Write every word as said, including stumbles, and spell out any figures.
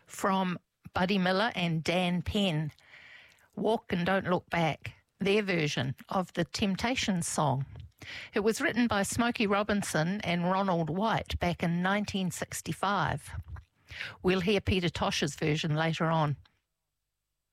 from Buddy Miller and Dan Penn, Walk and Don't Look Back, their version of the Temptations song. It was written by Smokey Robinson and Ronald White back in nineteen sixty-five. We'll hear Peter Tosh's version later on.